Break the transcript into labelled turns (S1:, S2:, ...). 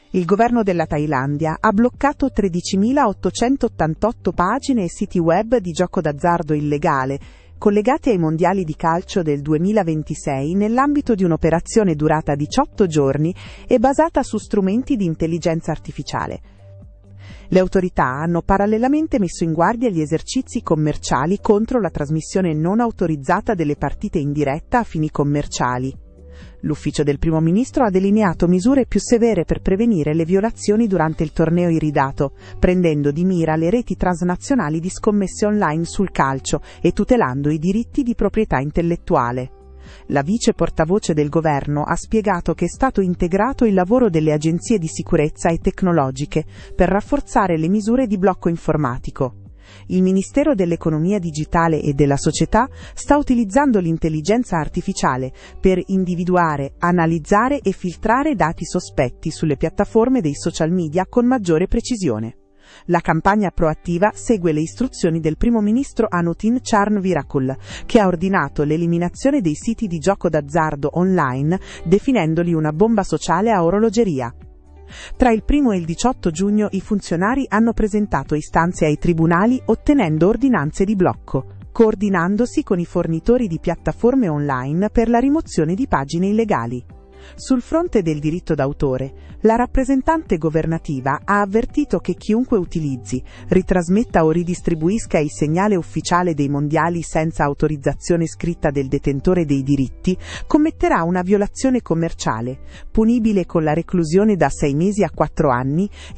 S1: Il governo della Thailandia ha bloccato 13.888 pagine e siti web di gioco d'azzardo illegale, collegati ai mondiali di calcio del 2026 nell'ambito di un'operazione durata 18 giorni e basata su strumenti di intelligenza artificiale. Le autorità hanno parallelamente messo in guardia gli esercizi commerciali contro la trasmissione non autorizzata delle partite in diretta a fini commerciali. L'ufficio del primo ministro ha delineato misure più severe per prevenire le violazioni durante il torneo iridato, prendendo di mira le reti transnazionali di scommesse online sul calcio e tutelando i diritti di proprietà intellettuale. La vice portavoce del governo ha spiegato che è stato integrato il lavoro delle agenzie di sicurezza e tecnologiche per rafforzare le misure di blocco informatico. Il Ministero dell'Economia Digitale e della Società sta utilizzando l'intelligenza artificiale per individuare, analizzare e filtrare dati sospetti sulle piattaforme dei social media con maggiore precisione. La campagna proattiva segue le istruzioni del primo ministro Anutin Charnvirakul, che ha ordinato l'eliminazione dei siti di gioco d'azzardo online, definendoli una bomba sociale a orologeria. Tra il 1 e il 18 giugno i funzionari hanno presentato istanze ai tribunali ottenendo ordinanze di blocco, coordinandosi con i fornitori di piattaforme online per la rimozione di pagine illegali. Sul fronte del diritto d'autore, la rappresentante governativa ha avvertito che chiunque utilizzi, ritrasmetta o ridistribuisca il segnale ufficiale dei mondiali senza autorizzazione scritta del detentore dei diritti commetterà una violazione commerciale, punibile con la reclusione da 6 mesi a 4 anni